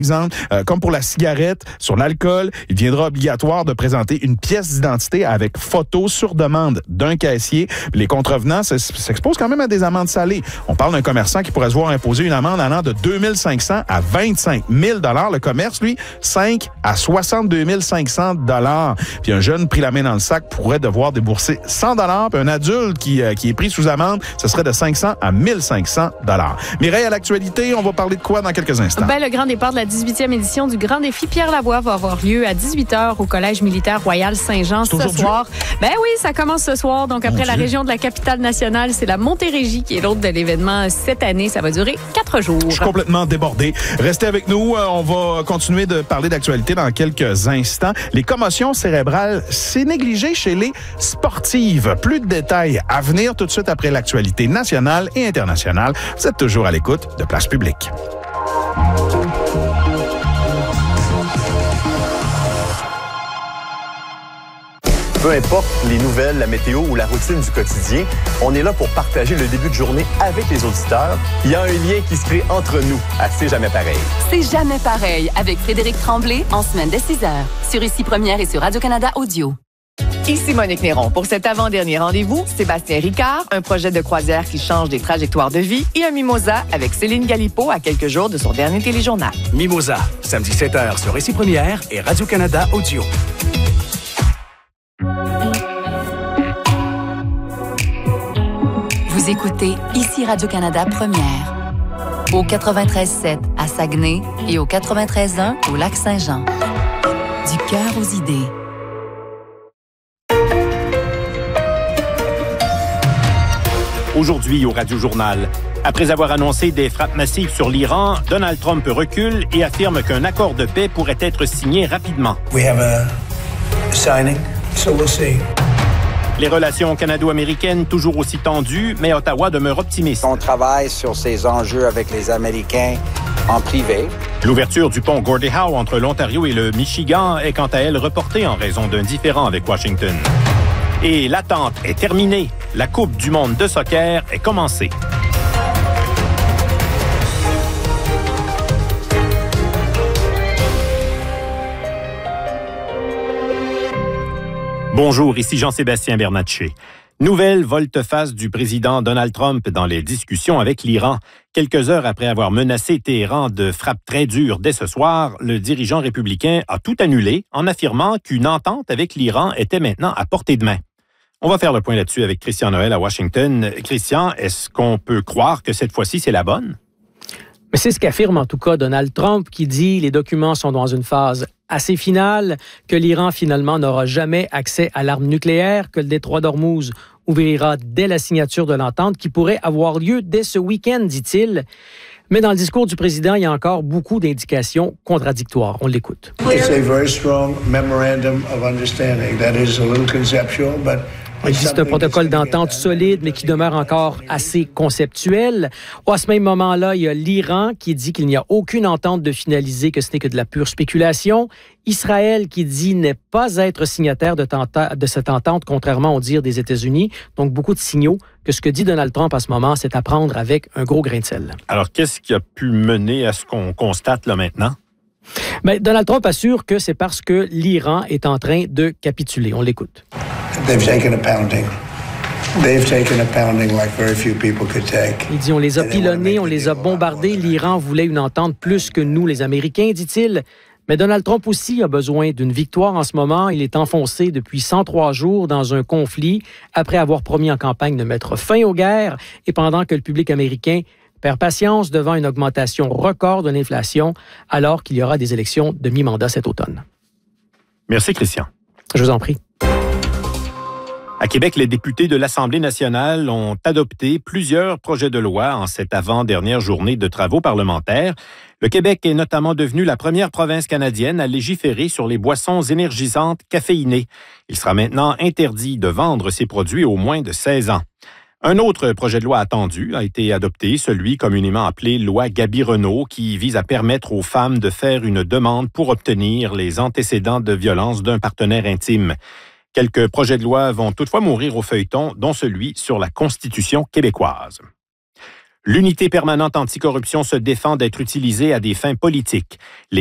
exemple, comme pour la cigarette, sur l'alcool, il deviendra obligatoire de présenter une pièce d'identité avec photo sur demande d'un caissier. Les contrevenants s'exposent quand même à des amendes salées. On parle d'un commerçant qui pourrait se voir imposer une amende allant de 2 500 à 25 000 $. Le commerce, lui, 5 à 62 500 $. Puis un jeune pris la main dans le sac pourrait devoir débourser 100 $. Puis un adulte qui est pris sous amende, ce serait de 500 à 1 500 $. Mireille, à l'actualité, on va parler de quoi dans quelques instants? Le grand départ de la 18e édition du Grand Défi Pierre Lavoie va avoir lieu à 18h au Collège militaire Royal Saint-Jean ce soir. Ben oui, ça commence ce soir. Donc, après la région de la capitale nationale, c'est la Montérégie qui est l'hôte de l'événement cette année. Ça va durer 4 jours. Je suis complètement débordé. Restez avec nous. On va continuer de parler d'actualité dans quelques instants. Les commotions cérébrales, c'est négligé chez les sportives. Plus de détails à venir tout de suite après l'actualité nationale et internationale. Vous êtes toujours à l'écoute de Place Publique. Peu importe les nouvelles, la météo ou la routine du quotidien, on est là pour partager le début de journée avec les auditeurs. Il y a un lien qui se crée entre nous à C'est jamais pareil. C'est jamais pareil avec Frédéric Tremblay en semaine dès 6h sur Ici Première et sur Radio-Canada Audio. Ici Monique Néron. Pour cet avant-dernier rendez-vous, Sébastien Ricard, un projet de croisière qui change des trajectoires de vie et un mimosa avec Céline Galipo à quelques jours de son dernier téléjournal. Mimosa, samedi 7h sur Ici Première et Radio-Canada Audio. Vous écoutez Ici Radio-Canada Première. Au 93.7 à Saguenay et au 93.1 au Lac-Saint-Jean. Du cœur aux idées. Aujourd'hui au Radio-Journal, après avoir annoncé des frappes massives sur l'Iran, Donald Trump recule et affirme qu'un accord de paix pourrait être signé rapidement. We have a signing, so we'll see. Les relations canado-américaines toujours aussi tendues, mais Ottawa demeure optimiste. On travaille sur ces enjeux avec les Américains en privé. L'ouverture du pont Gordie Howe entre l'Ontario et le Michigan est quant à elle reportée en raison d'un différend avec Washington. Et l'attente est terminée. La Coupe du monde de soccer est commencée. Bonjour, ici Jean-Sébastien Bernatchez. Nouvelle volte-face du président Donald Trump dans les discussions avec l'Iran. Quelques heures après avoir menacé Téhéran de frappes très dures dès ce soir, le dirigeant républicain a tout annulé en affirmant qu'une entente avec l'Iran était maintenant à portée de main. On va faire le point là-dessus avec Christian Noël à Washington. Christian, est-ce qu'on peut croire que cette fois-ci, c'est la bonne? Mais c'est ce qu'affirme en tout cas Donald Trump qui dit les documents sont dans une phase assez finale, que l'Iran finalement n'aura jamais accès à l'arme nucléaire, que le détroit d'Ormuz ouvrira dès la signature de l'entente qui pourrait avoir lieu dès ce week-end, dit-il. Mais dans le discours du président, il y a encore beaucoup d'indications contradictoires. On l'écoute. It's a very strong memorandum of understanding that is a little conceptual, but il dit que c'est un protocole d'entente solide, mais qui demeure encore assez conceptuel. À ce même moment-là, il y a l'Iran qui dit qu'il n'y a aucune entente de finaliser, que ce n'est que de la pure spéculation. Israël qui dit ne pas être signataire de cette entente, contrairement au dire des États-Unis. Donc, beaucoup de signaux que ce que dit Donald Trump à ce moment, c'est à prendre avec un gros grain de sel. Alors, qu'est-ce qui a pu mener à ce qu'on constate là maintenant? Bien, Donald Trump assure que c'est parce que l'Iran est en train de capituler. On l'écoute. They've taken a pounding. They've taken a pounding like very few people could take. Il dit, on les a pilonnés, on les a bombardés. L'Iran voulait une entente plus que nous, les Américains, dit-il. Mais Donald Trump aussi a besoin d'une victoire en ce moment. Il est enfoncé depuis 103 jours dans un conflit après avoir promis en campagne de mettre fin aux guerres et pendant que le public américain perd patience devant une augmentation record de l'inflation alors qu'il y aura des élections de mi-mandat cet automne. Merci, Christian. Je vous en prie. À Québec, les députés de l'Assemblée nationale ont adopté plusieurs projets de loi en cette avant-dernière journée de travaux parlementaires. Le Québec est notamment devenu la première province canadienne à légiférer sur les boissons énergisantes caféinées. Il sera maintenant interdit de vendre ces produits aux moins de 16 ans. Un autre projet de loi attendu a été adopté, celui communément appelé loi Gaby-Renault, qui vise à permettre aux femmes de faire une demande pour obtenir les antécédents de violence d'un partenaire intime. Quelques projets de loi vont toutefois mourir au feuilleton, dont celui sur la Constitution québécoise. L'unité permanente anticorruption se défend d'être utilisée à des fins politiques.